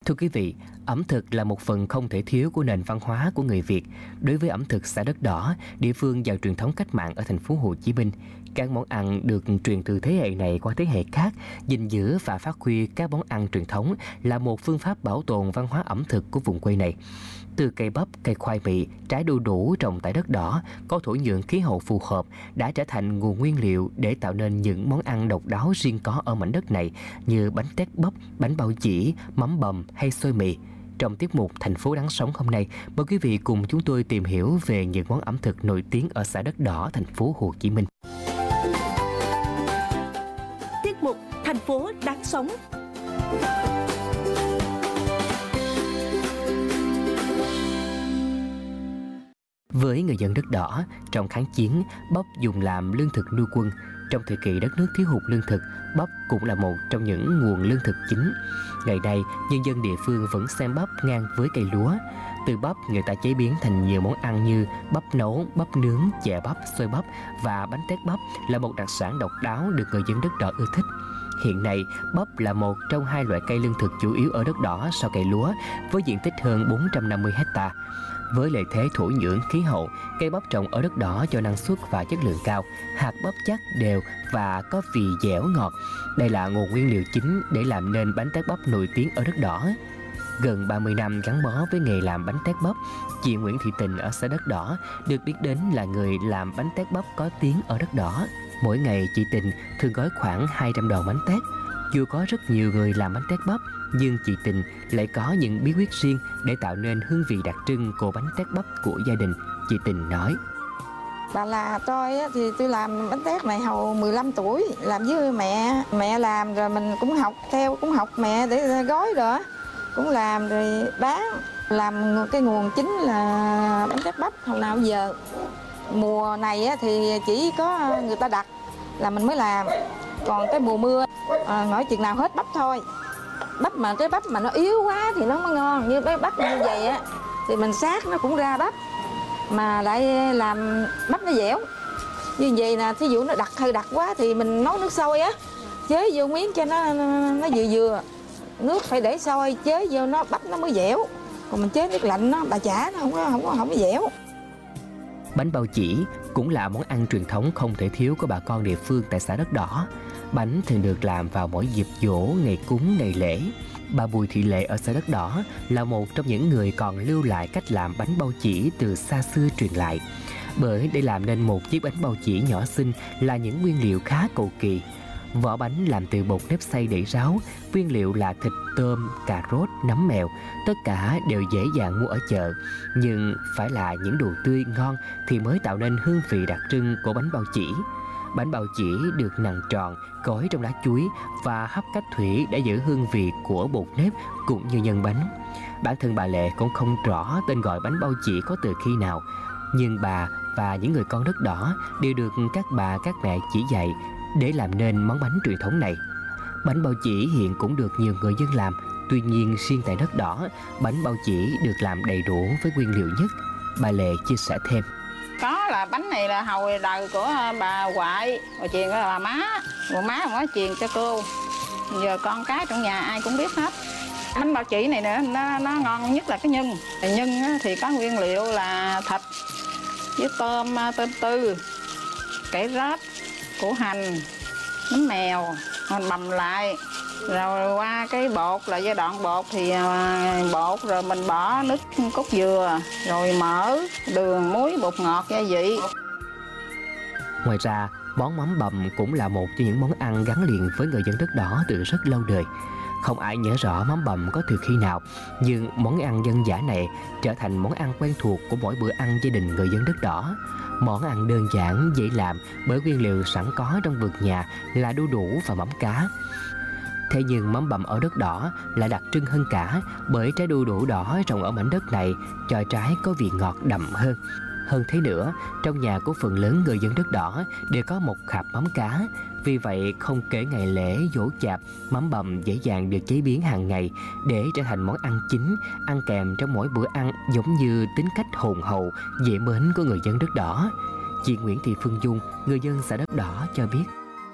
Thưa quý vị, ẩm thực là một phần không thể thiếu của nền văn hóa của người Việt. Đối với ẩm thực xã Đất Đỏ, địa phương giàu truyền thống cách mạng ở thành phố Hồ Chí Minh, các món ăn được truyền từ thế hệ này qua thế hệ khác, gìn giữ và phát huy các món ăn truyền thống là một phương pháp bảo tồn văn hóa ẩm thực của vùng quê này. Từ cây bắp, cây khoai mì, trái đu đủ trồng tại đất đỏ, có thổ nhưỡng khí hậu phù hợp đã trở thành nguồn nguyên liệu để tạo nên những món ăn độc đáo riêng có ở mảnh đất này như bánh tét bắp, bánh bao chỉ, mắm bầm hay xôi mì. Trong tiết mục Thành phố Đáng Sống hôm nay, mời quý vị cùng chúng tôi tìm hiểu về những món ẩm thực nổi tiếng ở xã Đất Đỏ, thành phố Hồ Chí Minh. Tiết mục Thành phố Đáng Sống. Với người dân Đất Đỏ, trong kháng chiến, bắp dùng làm lương thực nuôi quân. Trong thời kỳ đất nước thiếu hụt lương thực, bắp cũng là một trong những nguồn lương thực chính. Ngày nay, nhân dân địa phương vẫn xem bắp ngang với cây lúa. Từ bắp, người ta chế biến thành nhiều món ăn như bắp nấu, bắp nướng, chè bắp, xôi bắp và bánh tét bắp là một đặc sản độc đáo được người dân Đất Đỏ ưa thích. Hiện nay, bắp là một trong hai loại cây lương thực chủ yếu ở Đất Đỏ sau cây lúa, với diện tích hơn 450 hectare. Với lợi thế thổ nhưỡng, khí hậu, cây bắp trồng ở Đất Đỏ cho năng suất và chất lượng cao, hạt bắp chắc, đều và có vị dẻo ngọt. Đây là nguồn nguyên liệu chính để làm nên bánh tét bắp nổi tiếng ở Đất Đỏ. Gần 30 năm gắn bó với nghề làm bánh tét bắp, chị Nguyễn Thị Tình ở xã Đất Đỏ được biết đến là người làm bánh tét bắp có tiếng ở Đất Đỏ. Mỗi ngày chị Tình thường gói khoảng 200 đòn bánh tét. Dù có rất nhiều người làm bánh tét bắp, nhưng chị Tình lại có những bí quyết riêng để tạo nên hương vị đặc trưng của bánh tét bắp của gia đình. Chị Tình nói: Bà là tôi thì tôi làm bánh tét này hồi 15 tuổi, làm với mẹ. Mẹ làm rồi mình cũng học theo, cũng học mẹ để gói rồi cũng làm rồi bán. Làm cái nguồn chính là bánh tét bắp hồi nào giờ. Mùa này thì chỉ có người ta đặt là mình mới làm. Còn cái mùa mưa ngồi chừng nào hết bắp thôi. Bắp mà cái bắp mà nó yếu quá thì nó mới ngon. Như cái bắp như vậy thì mình sát nó cũng ra bắp, mà lại làm bắp nó dẻo. Như vậy nè, thí dụ nó đặc hơi đặc quá thì mình nấu nước sôi chế vô miếng cho nó vừa vừa. Nước phải để sôi chế vô nó bắp nó mới dẻo. Còn mình chế nước lạnh nó bà chả nó không có dẻo. Bánh bao chỉ cũng là món ăn truyền thống không thể thiếu của bà con địa phương tại xã Đất Đỏ. Bánh thường được làm vào mỗi dịp giỗ, ngày cúng, ngày lễ. Bà Bùi Thị Lệ ở xã Đất Đỏ là một trong những người còn lưu lại cách làm bánh bao chỉ từ xa xưa truyền lại. Bởi để làm nên một chiếc bánh bao chỉ nhỏ xinh là những nguyên liệu khá cầu kỳ. Vỏ bánh làm từ bột nếp xay để ráo, nguyên liệu là thịt, tôm, cà rốt, nấm mèo. Tất cả đều dễ dàng mua ở chợ, nhưng phải là những đồ tươi ngon thì mới tạo nên hương vị đặc trưng của bánh bao chỉ. Bánh bao chỉ được nặn tròn, gói trong lá chuối và hấp cách thủy để giữ hương vị của bột nếp cũng như nhân bánh. Bản thân bà Lệ cũng không rõ tên gọi bánh bao chỉ có từ khi nào, nhưng bà và những người con Đất Đỏ đều được các bà các mẹ chỉ dạy để làm nên món bánh truyền thống này. Bánh bao chỉ hiện cũng được nhiều người dân làm, tuy nhiên riêng tại Đất Đỏ, bánh bao chỉ được làm đầy đủ với nguyên liệu nhất. Bà Lệ chia sẻ thêm: Có là bánh này là hồi đời của bà ngoại, rồi truyền của bà má, rồi má mới truyền cho cô. Giờ con cái trong nhà ai cũng biết hết. Bánh bao chỉ này nữa nó ngon nhất là cái nhân. Nhân thì có nguyên liệu là thịt với tôm tư, cải rốt, củ hành, nấm mèo, mình bằm lại. Rồi qua cái bột là giai đoạn bột thì bột rồi mình bỏ nước cốt dừa, rồi mỡ, đường, muối, bột ngọt, gia vị. Ngoài ra, món mắm bầm cũng là một trong những món ăn gắn liền với người dân Đất Đỏ từ rất lâu đời. Không ai nhớ rõ mắm bầm có từ khi nào, nhưng món ăn dân dã này trở thành món ăn quen thuộc của mỗi bữa ăn gia đình người dân Đất Đỏ. Món ăn đơn giản, dễ làm bởi nguyên liệu sẵn có trong vườn nhà là đu đủ và mắm cá. Thế nhưng mắm bầm ở Đất Đỏ lại đặc trưng hơn cả bởi trái đu đủ đỏ trồng ở mảnh đất này cho trái có vị ngọt đậm hơn. Hơn thế nữa, trong nhà của phần lớn người dân Đất Đỏ đều có một hạt mắm cá. Vì vậy, không kể ngày lễ, giỗ chạp, mắm bầm dễ dàng được chế biến hàng ngày để trở thành món ăn chính, ăn kèm trong mỗi bữa ăn, giống như tính cách hồn hậu, dễ mến của người dân Đất Đỏ. Chị Nguyễn Thị Phương Dung, người dân xã Đất Đỏ cho biết: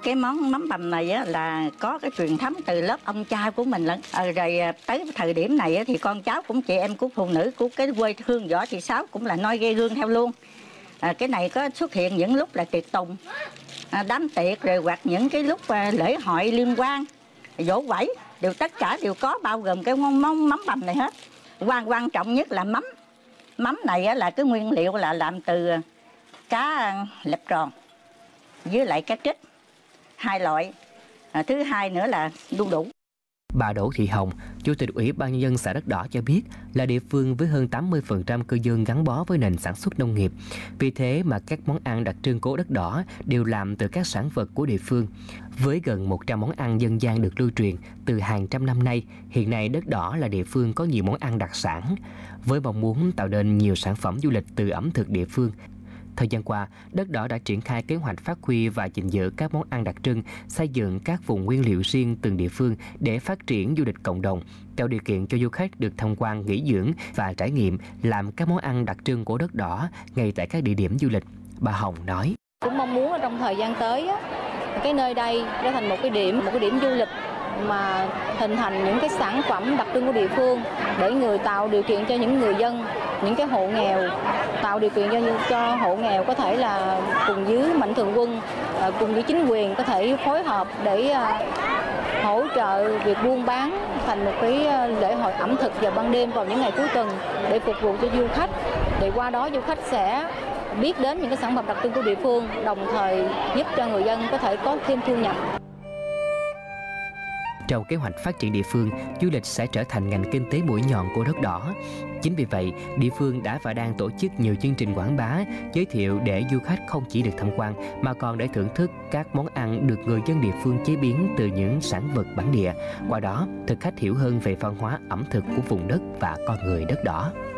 Cái món mắm bằm này á, là có cái truyền thống từ lớp ông cha của mình lận. Rồi tới thời điểm này á, thì con cháu cũng chị em của phụ nữ của cái quê hương Võ Thị Sáu cũng là noi ghe gương theo luôn. Cái này có xuất hiện những lúc là tiệc tùng, đám tiệc, rồi hoặc những cái lúc lễ hội liên quan, dỗ quẩy, tất cả đều có, bao gồm cái món mắm bằm này hết. Quan trọng nhất là mắm. Mắm này á, là cái nguyên liệu là làm từ cá lẹp tròn với lại cá trích, 2 loại. Thứ hai nữa là đu đủ. Bà Đỗ Thị Hồng, Chủ tịch Ủy ban Nhân dân xã Đất Đỏ cho biết là địa phương với hơn 80% cư dân gắn bó với nền sản xuất nông nghiệp. Vì thế mà các món ăn đặc trưng của Đất Đỏ đều làm từ các sản vật của địa phương. Với gần 100 món ăn dân gian được lưu truyền từ hàng trăm năm nay, hiện nay Đất Đỏ là địa phương có nhiều món ăn đặc sản. Với mong muốn tạo nên nhiều sản phẩm du lịch từ ẩm thực địa phương, thời gian qua, Đất Đỏ đã triển khai kế hoạch phát huy và gìn giữ các món ăn đặc trưng, xây dựng các vùng nguyên liệu riêng từng địa phương để phát triển du lịch cộng đồng, tạo điều kiện cho du khách được tham quan, nghỉ dưỡng và trải nghiệm làm các món ăn đặc trưng của Đất Đỏ ngay tại các địa điểm du lịch. Bà Hồng nói: Cũng mong muốn trong thời gian tới cái nơi đây trở thành một cái điểm du lịch mà hình thành những cái sản phẩm đặc trưng của địa phương để tạo điều kiện cho những người dân, những cái hộ nghèo, tạo điều kiện cho hộ nghèo có thể là cùng với mạnh thường quân, cùng với chính quyền có thể phối hợp để hỗ trợ việc buôn bán thành một cái lễ hội ẩm thực vào ban đêm vào những ngày cuối tuần để phục vụ cho du khách. Để qua đó du khách sẽ biết đến những cái sản phẩm đặc trưng của địa phương, đồng thời giúp cho người dân có thể có thêm thu nhập. Trong kế hoạch phát triển địa phương, du lịch sẽ trở thành ngành kinh tế mũi nhọn của Đất Đỏ. Chính vì vậy, địa phương đã và đang tổ chức nhiều chương trình quảng bá, giới thiệu để du khách không chỉ được tham quan mà còn để thưởng thức các món ăn được người dân địa phương chế biến từ những sản vật bản địa. Qua đó, thực khách hiểu hơn về văn hóa ẩm thực của vùng đất và con người Đất Đỏ.